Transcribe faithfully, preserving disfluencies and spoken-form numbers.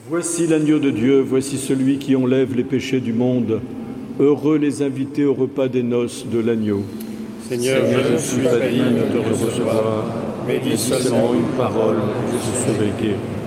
Voici l'agneau de Dieu, voici celui qui enlève les péchés du monde. Heureux les invités au repas des noces de l'agneau. Seigneur, je ne suis pas digne de te recevoir, mais dis seulement une parole, et je serai guéri.